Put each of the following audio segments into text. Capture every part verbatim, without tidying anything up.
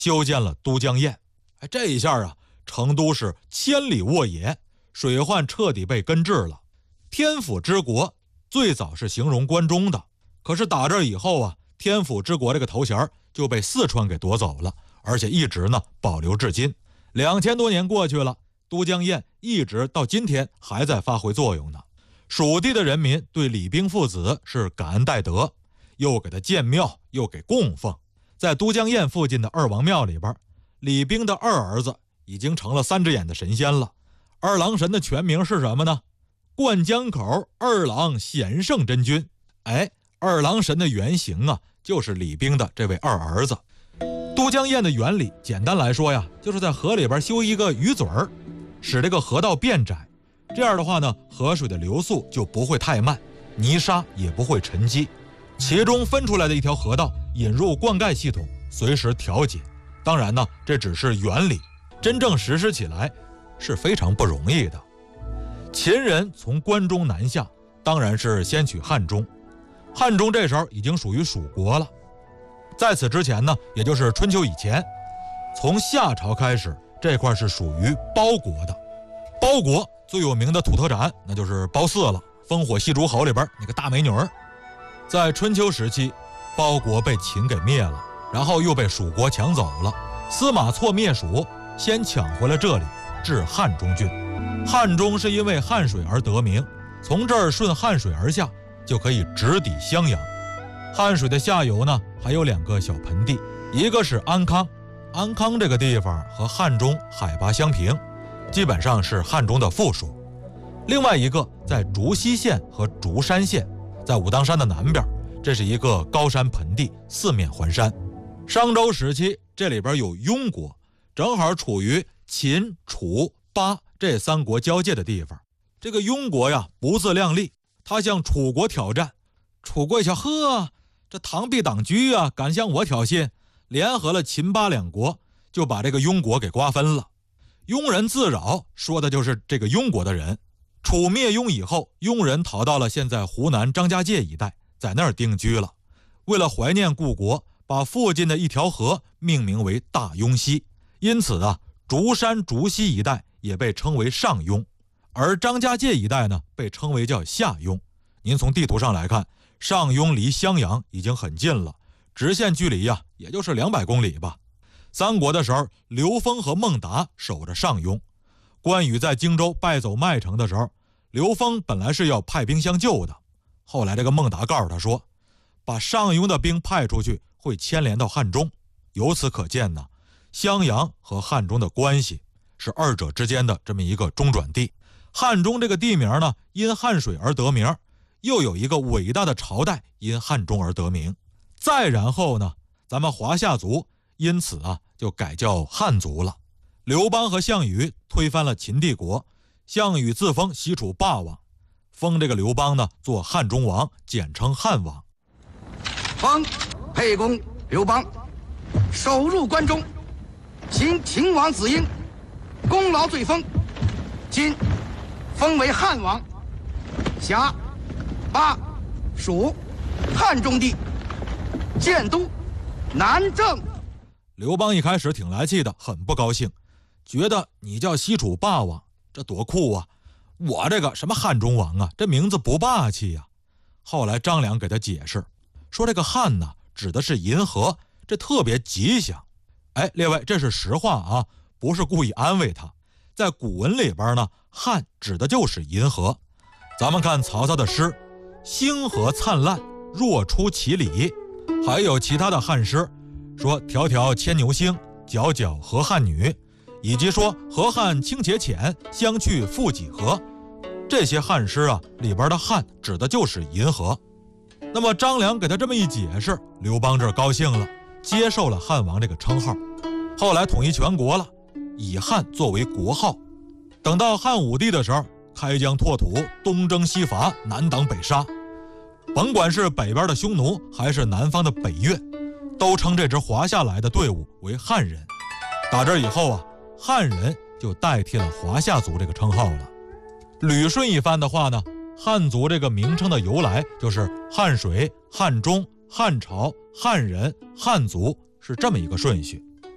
修建了都江堰。哎，这一下啊，成都是千里沃野，水患彻底被根治了。天府之国最早是形容关中的，可是打这以后啊，天府之国这个头衔就被四川给夺走了，而且一直呢保留至今。两千多年过去了，都江堰一直到今天还在发挥作用呢。蜀地的人民对李冰父子是感恩戴德，又给他建庙，又给供奉。在都江堰附近的二王庙里边，李冰的二儿子已经成了三只眼的神仙了。二郎神的全名是什么呢？灌江口二郎显圣真君。哎，二郎神的原型啊，就是李冰的这位二儿子。都江堰的原理简单来说呀，就是在河里边修一个鱼嘴儿，使这个河道变窄，这样的话呢，河水的流速就不会太慢，泥沙也不会沉积。其中分出来的一条河道引入灌溉系统，随时调节。当然呢，这只是原理，真正实施起来是非常不容易的。秦人从关中南下，当然是先取汉中。汉中这时候已经属于蜀国了。在此之前呢，也就是春秋以前，从夏朝开始，这块是属于包国的。包国最有名的土特产那就是褒姒了，烽火戏诸侯里边那个大美女儿。在春秋时期，包国被秦给灭了，然后又被蜀国抢走了。司马错灭蜀，先抢回了这里，置汉中郡。汉中是因为汉水而得名，从这儿顺汉水而下，就可以直抵襄阳。汉水的下游呢，还有两个小盆地，一个是安康，安康这个地方和汉中海拔相平，基本上是汉中的附属。另外一个在竹溪县和竹山县，在武当山的南边，这是一个高山盆地，四面环山。商周时期，这里边有雍国，正好处于秦、楚、巴这三国交界的地方。这个雍国呀，不自量力，他向楚国挑战。楚国一瞧，呵，这螳臂挡车啊，敢向我挑衅，联合了秦巴两国，就把这个雍国给瓜分了。雍人自扰，说的就是这个雍国的人。楚灭雍以后，雍人逃到了现在湖南张家界一带，在那儿定居了。为了怀念故国，把附近的一条河命名为大雍溪，因此啊，竹山竹溪一带也被称为上雍，而张家界一带呢，被称为叫下雍。您从地图上来看，上雍离襄阳已经很近了，直线距离呀，也就是两百公里吧。三国的时候，刘封和孟达守着上雍。关羽在荆州败走麦城的时候，刘封本来是要派兵相救的，后来这个孟达告诉他说，把上雍的兵派出去会牵连到汉中。由此可见呢，襄阳和汉中的关系是二者之间的这么一个中转地。汉中这个地名呢，因汉水而得名，又有一个伟大的朝代因汉中而得名。再然后呢，咱们华夏族因此啊就改叫汉族了。刘邦和项羽推翻了秦帝国，项羽自封西楚霸王，封这个刘邦呢做汉中王，简称汉王。 封沛公刘邦，首入关中，秦秦王子婴，功劳最丰，今封为汉王，辖巴、蜀、汉中地，建都、南郑。 刘邦一开始挺来气的，很不高兴，觉得你叫西楚霸王，这多酷啊！我这个什么汉中王啊，这名字不霸气呀、啊。后来张良给他解释，说这个汉呢，指的是银河，这特别吉祥。哎，列位，这是实话啊，不是故意安慰他。在古文里边呢，汉指的就是银河。咱们看曹操的诗，星河灿烂，若出其里。还有其他的汉诗，说迢迢牵牛星，皎皎河汉女，以及说河汉清且浅，相去复几何。这些汉诗啊，里边的汉指的就是银河。那么张良给他这么一解释，刘邦这高兴了，接受了汉王这个称号。后来统一全国了，以汉作为国号。等到汉武帝的时候，开疆拓土，东征西伐，南挡北杀，甭管是北边的匈奴还是南方的北越，都称这支华夏来的队伍为汉人。打这以后啊，汉人就代替了华夏族这个称号了。捋顺一番的话呢，汉族这个名称的由来就是汉水、汉中、汉朝、汉人、汉族，是这么一个顺序。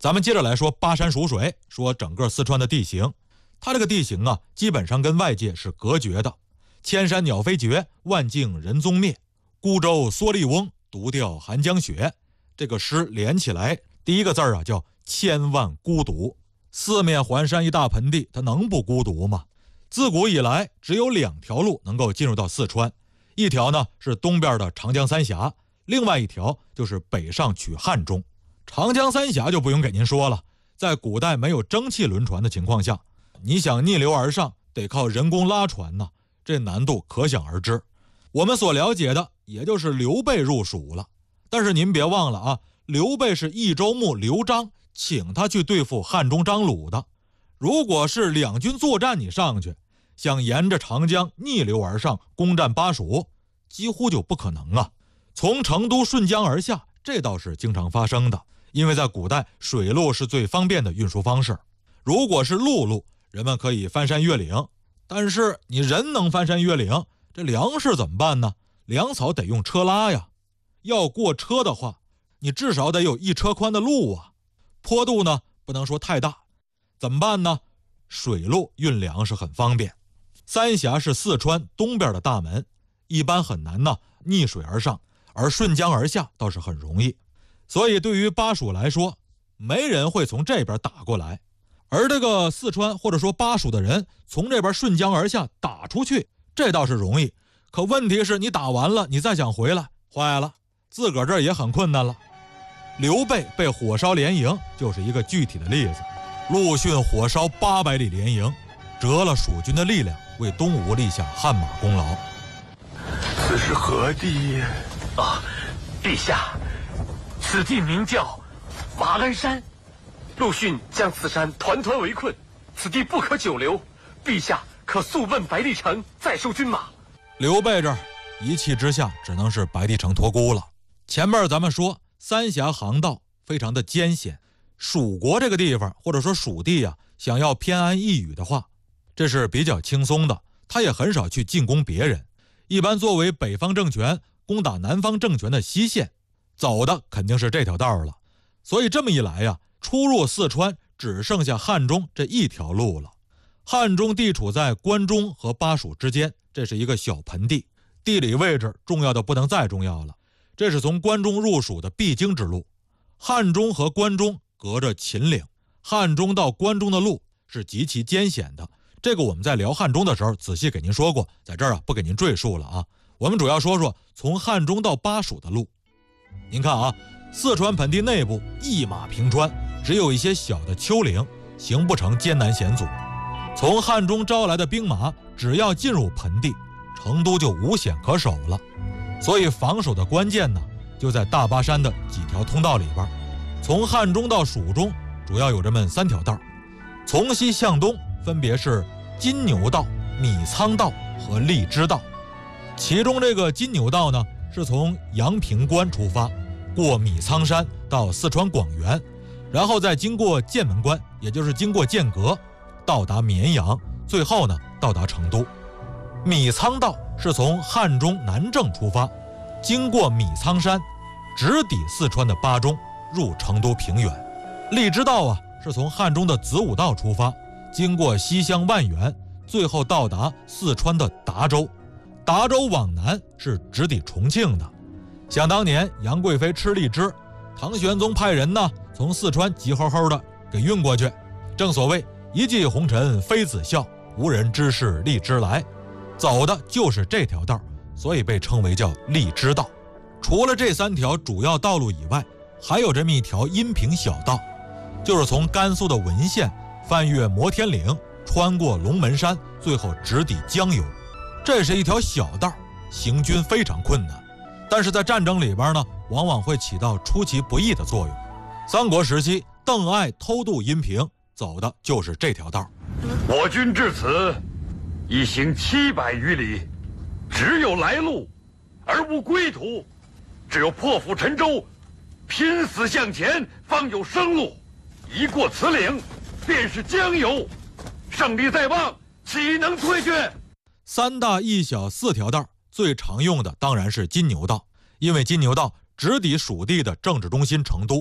咱们接着来说巴山蜀水，说整个四川的地形。它这个地形啊，基本上跟外界是隔绝的。千山鸟飞绝，万径人踪灭。孤舟蓑笠翁，独钓寒江雪。这个诗连起来，第一个字啊叫千万孤独。四面环山一大盆地，它能不孤独吗？自古以来，只有两条路能够进入到四川，一条呢是东边的长江三峡，另外一条就是北上取汉中。长江三峡就不用给您说了，在古代没有蒸汽轮船的情况下，你想逆流而上，得靠人工拉船呢，这难度可想而知。我们所了解的也就是刘备入蜀了，但是您别忘了啊，刘备是益州牧刘璋请他去对付汉中张鲁的。如果是两军作战，你上去想沿着长江逆流而上攻占巴蜀，几乎就不可能啊。从成都顺江而下，这倒是经常发生的，因为在古代水路是最方便的运输方式。如果是陆路，人们可以翻山越岭，但是你人能翻山越岭，这粮食怎么办呢？粮草得用车拉呀，要过车的话，你至少得有一车宽的路啊。坡度呢不能说太大，怎么办呢？水路运粮食很方便。三峡是四川东边的大门，一般很难呢逆水而上，而顺江而下倒是很容易。所以对于巴蜀来说，没人会从这边打过来，而这个四川或者说巴蜀的人从这边顺江而下打出去，这倒是容易。可问题是你打完了，你再想回来，坏了，自个儿这儿也很困难了。刘备被火烧连营就是一个具体的例子。陆逊火烧八百里连营，折了蜀军的力量，为东吴立下汗马功劳。 此是何地？ 啊，陛下，此地名叫马鞍山。陆逊将此山团团围困，此地不可久留。陛下可速奔白帝城，再收军马。 刘备这儿一气之下，只能是白帝城托孤了。前面咱们说三峡航道非常的艰险，蜀国这个地方或者说蜀地啊，想要偏安一隅的话，这是比较轻松的，他也很少去进攻别人。一般作为北方政权攻打南方政权的西线，走的肯定是这条道了。所以这么一来呀，出入四川只剩下汉中这一条路了。汉中地处在关中和巴蜀之间，这是一个小盆地，地理位置重要的不能再重要了。这是从关中入蜀的必经之路。汉中和关中隔着秦岭，汉中到关中的路是极其艰险的。这个我们在聊汉中的时候仔细给您说过，在这儿啊不给您赘述了啊。我们主要说说从汉中到巴蜀的路。您看啊，四川盆地内部一马平川，只有一些小的丘陵，形不成艰难险阻。从汉中招来的兵马，只要进入盆地，成都就无险可守了。所以防守的关键呢，就在大巴山的几条通道里边。从汉中到蜀中，主要有这么三条道，从西向东分别是金牛道、米仓道和荔枝道。其中这个金牛道呢，是从阳平关出发，过米仓山到四川广元，然后再经过剑门关，也就是经过剑阁，到达绵阳，最后呢到达成都。米仓道是从汉中南郑出发，经过米仓山，直抵四川的巴中，入成都平原。荔枝道啊，是从汉中的子午道出发，经过西乡万源，最后到达四川的达州。达州往南是直抵重庆的。想当年杨贵妃吃荔枝，唐玄宗派人呢从四川急吼吼的给运过去。正所谓一骑红尘妃子笑，无人知是荔枝来，走的就是这条道，所以被称为叫荔枝道。除了这三条主要道路以外，还有这么一条阴平小道，就是从甘肃的文县翻越摩天岭，穿过龙门山，最后直抵江油。这是一条小道，行军非常困难，但是在战争里边呢，往往会起到出其不意的作用。三国时期，邓艾偷渡阴平，走的就是这条道。 我军至此已行七百余里，只有来路，而无归途。只有破釜沉舟，拼死向前，方有生路。一过此岭，便是江油。胜利在望，岂能退却？ 三大一小四条道，最常用的当然是金牛道，因为金牛道直抵蜀地的政治中心成都，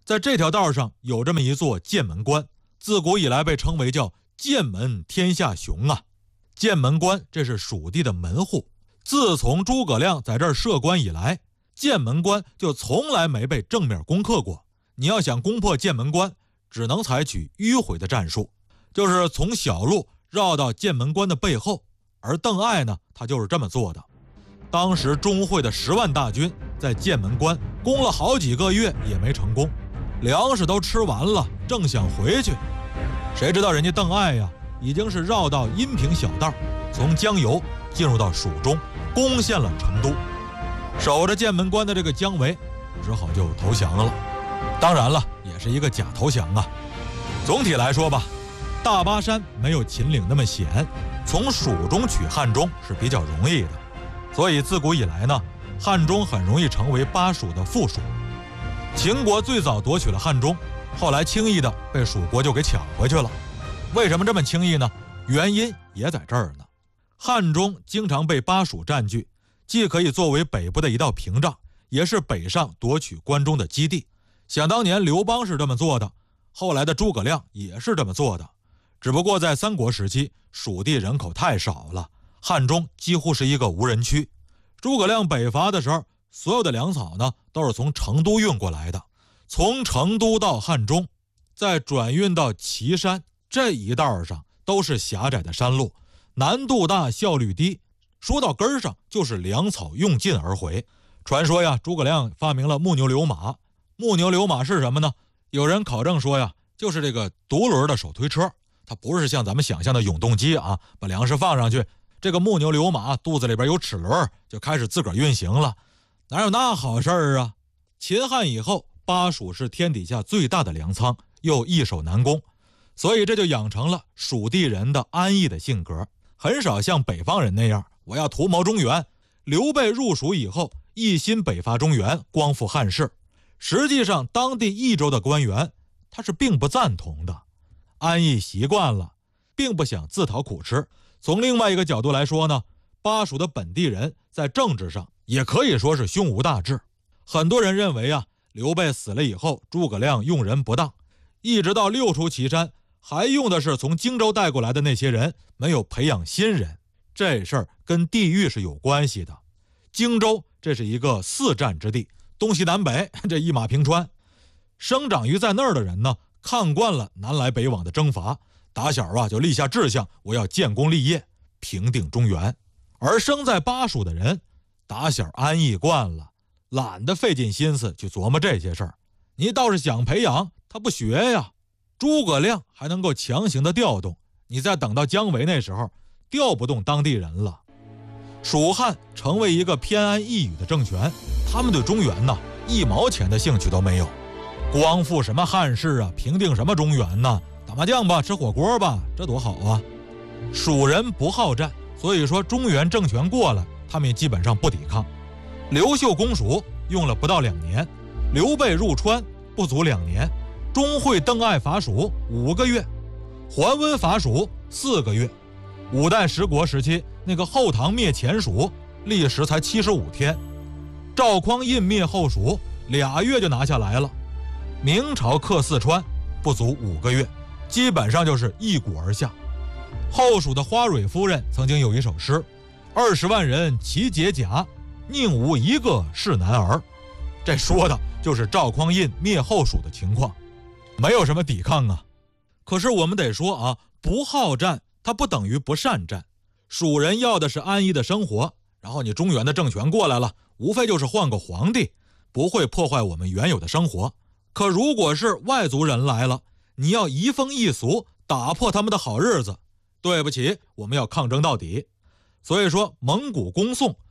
在这条道上有这么一座剑门关，自古以来被称为叫剑门天下雄啊。剑门关这是蜀地的门户，自从诸葛亮在这儿设关以来，剑门关就从来没被正面攻克过。你要想攻破剑门关，只能采取迂回的战术，就是从小路绕到剑门关的背后。而邓艾呢，他就是这么做的。当时钟会的十万大军在剑门关攻了好几个月也没成功，粮食都吃完了，正想回去，谁知道人家邓艾呀，已经是绕到阴平小道，从江油进入到蜀中，攻陷了成都。守着剑门关的这个姜维只好就投降了，当然了，也是一个假投降啊。总体来说吧，大巴山没有秦岭那么险，从蜀中取汉中是比较容易的，所以自古以来呢，汉中很容易成为巴蜀的附属。秦国最早夺取了汉中，后来轻易的被蜀国就给抢回去了。为什么这么轻易呢？原因也在这儿呢。汉中经常被巴蜀占据，既可以作为北部的一道屏障，也是北上夺取关中的基地。想当年刘邦是这么做的，后来的诸葛亮也是这么做的，只不过在三国时期，蜀地人口太少了，汉中几乎是一个无人区。诸葛亮北伐的时候，所有的粮草呢都是从成都运过来的，从成都到汉中，再转运到岐山，这一道上都是狭窄的山路，难度大，效率低。说到根儿上，就是粮草用尽而回。传说呀，诸葛亮发明了木牛流马。木牛流马是什么呢？有人考证说呀，就是这个独轮的手推车，它不是像咱们想象的永动机啊，把粮食放上去，这个木牛流马肚子里边有齿轮，就开始自个儿运行了。哪有那好事儿啊？秦汉以后，巴蜀是天底下最大的粮仓，又易守难攻，所以这就养成了蜀地人的安逸的性格，很少像北方人那样我要图谋中原。刘备入蜀以后，一心北伐中原，光复汉室。实际上当地益州的官员他是并不赞同的，安逸习惯了，并不想自讨苦吃。从另外一个角度来说呢，巴蜀的本地人在政治上也可以说是胸无大志。很多人认为啊，刘备死了以后，诸葛亮用人不当，一直到六出祁山还用的是从荆州带过来的那些人，没有培养新人。这事儿跟地域是有关系的。荆州这是一个四战之地，东西南北这一马平川，生长于在那儿的人呢，看惯了南来北往的征伐，打小啊就立下志向，我要建功立业，平定中原。而生在巴蜀的人，打小安逸惯了，懒得费尽心思去琢磨这些事儿。你倒是想培养，他不学呀。诸葛亮还能够强行的调动，你再等到姜维那时候，调不动当地人了。蜀汉成为一个偏安一隅的政权，他们对中原呢一毛钱的兴趣都没有，光复什么汉室啊，平定什么中原呢？打麻将吧，吃火锅吧，这多好啊！蜀人不好战，所以说中原政权过来，他们也基本上不抵抗。刘秀攻蜀用了不到两年，刘备入川不足两年，钟会邓艾伐蜀五个月，桓温伐蜀四个月。五代十国时期，那个后唐灭前蜀，历时才七十五天。赵匡胤灭后蜀，俩月就拿下来了。明朝克四川，不足五个月，基本上就是一鼓而下。后蜀的花蕊夫人曾经有一首诗：二十万人齐解甲，宁无一个是男儿。这说的就是赵匡胤灭后蜀的情况，没有什么抵抗啊。可是我们得说啊，不好战它不等于不善战。蜀人要的是安逸的生活，然后你中原的政权过来了，无非就是换个皇帝，不会破坏我们原有的生活。可如果是外族人来了，你要移风易俗，打破他们的好日子，对不起，我们要抗争到底。所以说蒙古攻宋